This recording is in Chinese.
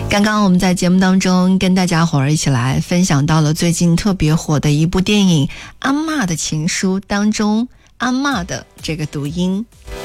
刚刚我们在节目当中跟大家伙儿一起来分享到了最近特别火的一部电影《阿嬷的情书》当中阿嬷的这个读音。